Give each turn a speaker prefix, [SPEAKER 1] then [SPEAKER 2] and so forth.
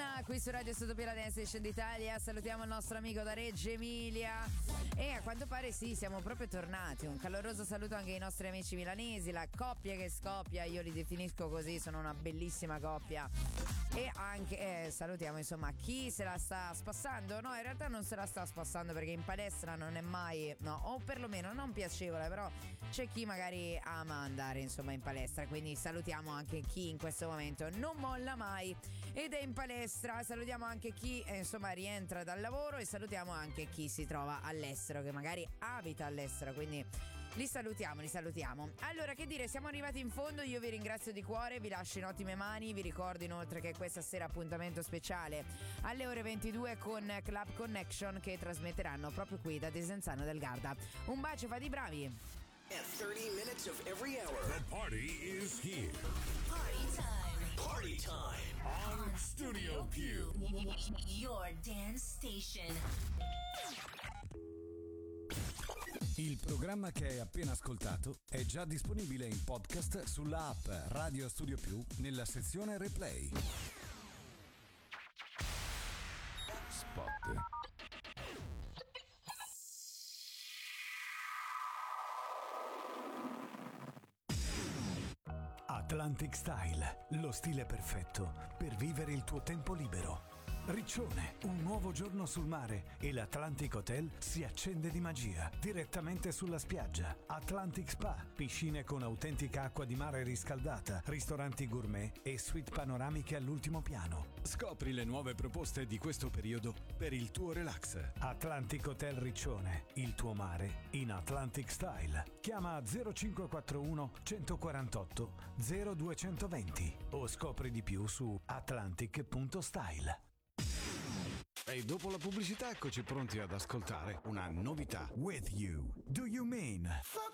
[SPEAKER 1] qui su Radio Stutopia, la Dance Station d'Italia. Salutiamo il nostro amico da Reggio Emilia e a quanto pare sì, siamo proprio tornati. Un caloroso saluto anche ai nostri amici milanesi, la coppia che scoppia, io li definisco così, sono una bellissima coppia. E anche salutiamo insomma chi se la sta spassando. No, in realtà non se la sta spassando, perché in palestra non è mai, no, o perlomeno non piacevole, però c'è chi magari ama andare insomma in palestra, quindi salutiamo anche chi in questo momento non molla mai ed è in palestra. Salutiamo anche chi insomma rientra dal lavoro e salutiamo anche chi si trova all'estero, che magari abita all'estero, quindi li salutiamo. Allora, che dire, siamo arrivati in fondo, io vi ringrazio di cuore, vi lascio in ottime mani, vi ricordo inoltre che questa sera appuntamento speciale alle ore 22 con Club Connection, che trasmetteranno proprio qui da Desenzano del Garda. Un bacio, fate i bravi.
[SPEAKER 2] At 30 minutes of every hour,
[SPEAKER 3] the party is here.
[SPEAKER 4] Party time.
[SPEAKER 2] Party time
[SPEAKER 3] On Studio Q.
[SPEAKER 4] Your dance station.
[SPEAKER 5] Il programma che hai appena ascoltato è già disponibile in podcast sulla app Radio Studio Più nella sezione Replay. Spot. Atlantic Style, lo stile perfetto per vivere il tuo tempo libero. Riccione, un nuovo giorno sul mare e l'Atlantic Hotel si accende di magia direttamente sulla spiaggia. Atlantic Spa, piscine con autentica acqua di mare riscaldata, ristoranti gourmet e suite panoramiche all'ultimo piano. Scopri le nuove proposte di questo periodo per il tuo relax. Atlantic Hotel Riccione, il tuo mare in Atlantic Style. Chiama 0541 148 0220 o scopri di più su atlantic.style.
[SPEAKER 6] E dopo la pubblicità eccoci pronti ad ascoltare una novità.
[SPEAKER 5] With you, do you mean?
[SPEAKER 4] Fuck